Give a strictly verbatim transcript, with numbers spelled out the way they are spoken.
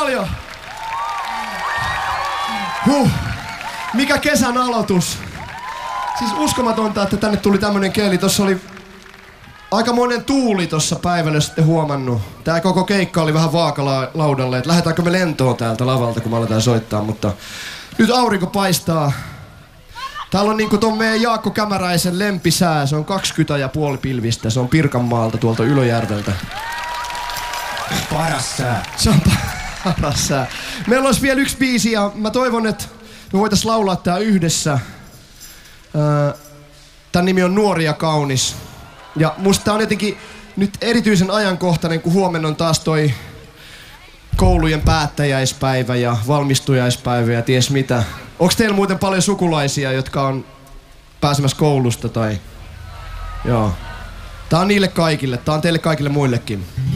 paljon. Huh. Mikä kesän aloitus. Siis uskomatonta, että tänne tuli tämmönen keli. Tossa oli aikamoinen tuuli tossa päivällä, jos ette huomannut. Tää koko keikka oli vähän vaakalaudalle, että lähdetäänkö me lentoon täältä lavalta, kun me aletaan soittaa, mutta nyt aurinko paistaa. Täällä on niinku ton meidän Jaakko Kämäräisen lempisää, se on kaksikymmentä ja puoli pilvistä, se on Pirkanmaalta tuolta Ylöjärveltä. Paras sää. Se on paras sää. Meillä olisi vielä yksi biisi ja mä toivon, että me voitais laulaa tää yhdessä. Tän nimi on Nuori ja kaunis. Ja musta tää on jotenkin nyt erityisen ajankohtainen, kun huomenna on taas toi koulujen päättäjäispäivä ja valmistujaispäivä ja ties mitä. Onks teillä muuten paljon sukulaisia, jotka on pääsemässä koulusta tai... Joo. Tää on niille kaikille, tää on teille kaikille muillekin.